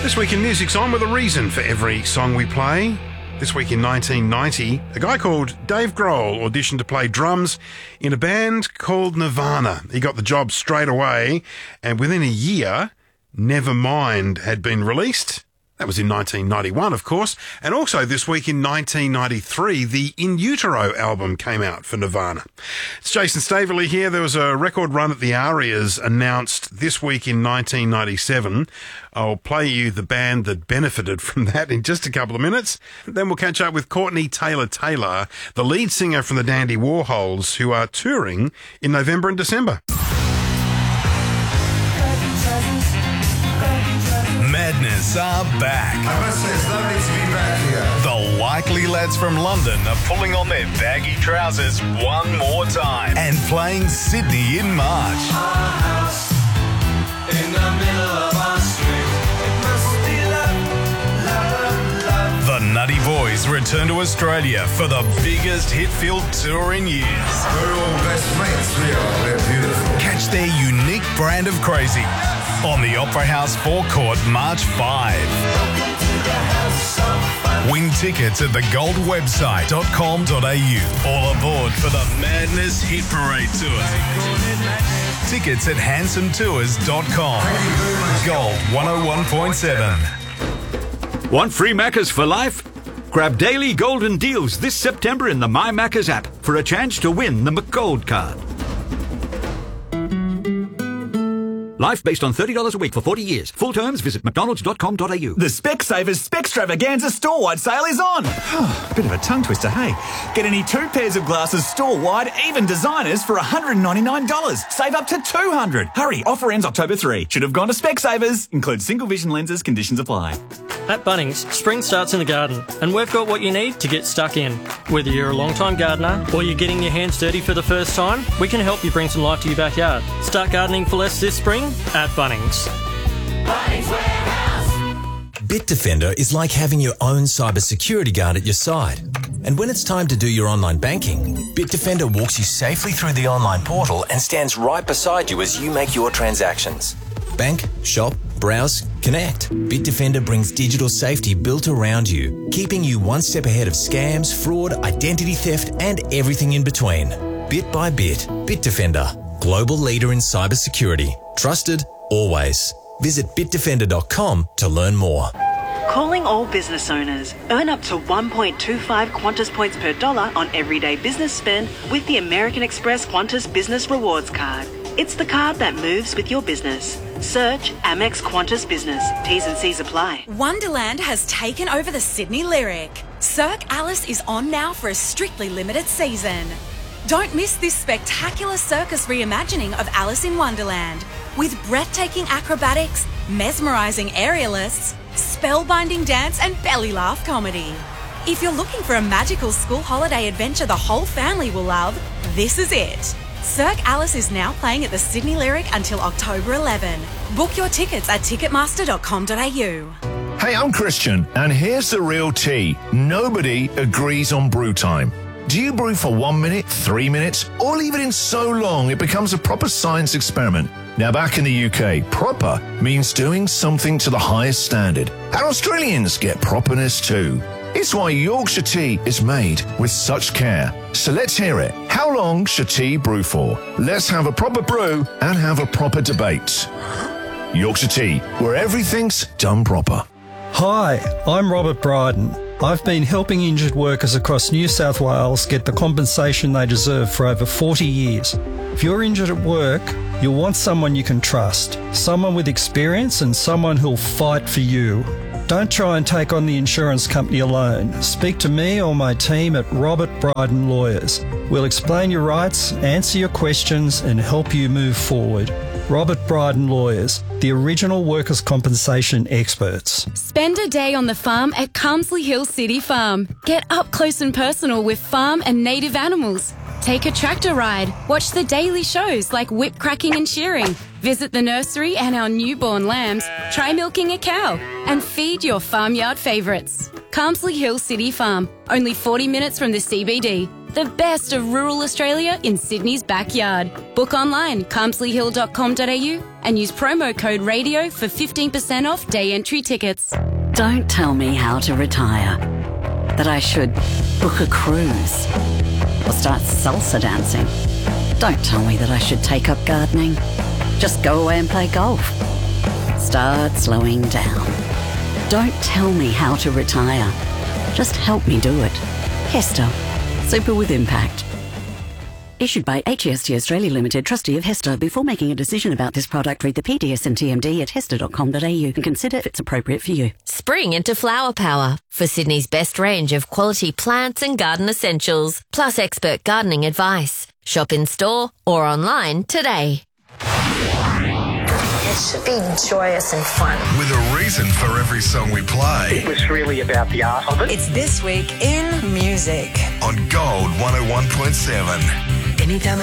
This week in Music's On with a reason for every song we play. This week in 1990, a guy called Dave Grohl auditioned to play drums in a band called Nirvana. He got the job straight away, and within a year, Nevermind had been released. That was in 1991, of course. And also this week in 1993, the In Utero album came out for Nirvana. It's Jason Staveley here. There was a record run at the Arias announced this week in 1997. I'll play you the band that benefited from that in just a couple of minutes. Then we'll catch up with Courtney Taylor, the lead singer from the Dandy Warhols, who are touring in November and December. Madness are back. I must say, it's lovely to be back here. The Likely Lads from London are pulling on their baggy trousers one more time and playing Sydney in March. Our house in the middle of our street. It must be love, love, love. The Nutty Boys return to Australia for the biggest hit-filled tour in years. We're all best mates, we are. We're beautiful. Catch their unique brand of crazy on the Opera House forecourt March 5. Win tickets at thegoldwebsite.com.au. All aboard for the Madness Hit Parade Tour. Tickets at hansomtours.com. Gold 101.7. Want free Maccas for life? Grab daily golden deals this September in the My Maccas app for a chance to win the McGold card. Life based on $30 a week for 40 years. Full terms, visit mcdonalds.com.au. The Specsavers Specstravaganza store-wide sale is on. Bit of a tongue twister, hey? Get any 2 pairs of glasses store-wide, even designers, for $199. Save up to $200. Hurry, offer ends October 3. Should have gone to Specsavers. Includes single vision lenses, conditions apply. At Bunnings, spring starts in the garden, and we've got what you need to get stuck in. Whether you're a long-time gardener or you're getting your hands dirty for the first time, we can help you bring some life to your backyard. Start gardening for less this spring at Bunnings. Bunnings Warehouse. Bitdefender is like having your own cybersecurity guard at your side. And when it's time to do your online banking, Bitdefender walks you safely through the online portal and stands right beside you as you make your transactions. Bank, shop, browse, connect. Bitdefender brings digital safety built around you, keeping you one step ahead of scams, fraud, identity theft, and everything in between. Bit by bit, Bitdefender, global leader in cybersecurity. Trusted, always. Visit bitdefender.com to learn more. Calling all business owners. Earn up to 1.25 Qantas points per dollar on everyday business spend with the American Express Qantas Business Rewards Card. It's the card that moves with your business. Search Amex Qantas Business. T's and C's apply. Wonderland has taken over the Sydney Lyric. Cirque Alice is on now for a strictly limited season. Don't miss this spectacular circus reimagining of Alice in Wonderland with breathtaking acrobatics, mesmerising aerialists, spellbinding dance and belly laugh comedy. If you're looking for a magical school holiday adventure the whole family will love, this is it. Cirque Alice is now playing at the Sydney Lyric until October 11. Book your tickets at ticketmaster.com.au. Hey, I'm Christian, and here's the real tea. Nobody agrees on brew time. Do you brew for 1 minute, 3 minutes, or leave it in so long it becomes a proper science experiment? Now, back in the UK, proper means doing something to the highest standard. And Australians get properness too. It's why Yorkshire tea is made with such care. So let's hear it. How long should tea brew for? Let's have a proper brew and have a proper debate. Yorkshire tea, where everything's done proper. Hi, I'm Robert Bryden. I've been helping injured workers across New South Wales get the compensation they deserve for over 40 years. If you're injured at work, you'll want someone you can trust, someone with experience and someone who'll fight for you. Don't try and take on the insurance company alone. Speak to me or my team at Robert Bryden Lawyers. We'll explain your rights, answer your questions and help you move forward. Robert Bryden Lawyers, the original workers' compensation experts. Spend a day on the farm at Carmsley Hill City Farm. Get up close and personal with farm and native animals. Take a tractor ride. Watch the daily shows like whip cracking and shearing. Visit the nursery and our newborn lambs. Try milking a cow. And feed your farmyard favourites. Carmsley Hill City Farm. Only 40 minutes from the CBD. The best of rural Australia in Sydney's backyard. Book online, carmsleyhill.com.au and use promo code RADIO for 15% off day entry tickets. Don't tell me how to retire. That I should book a cruise or start salsa dancing. Don't tell me that I should take up gardening. Just go away and play golf. Start slowing down. Don't tell me how to retire. Just help me do it. Hester. Super with impact. Issued by HEST Australia Limited, trustee of Hester. Before making a decision about this product, read the PDS and TMD at hester.com.au and consider if it's appropriate for you. Spring into Flower Power for Sydney's best range of quality plants and garden essentials, plus expert gardening advice. Shop in store or online today. It should be joyous and fun. With a reason for every song we play. It was really about the art of it. It's This Week in Music. On Gold 101.7. Anytime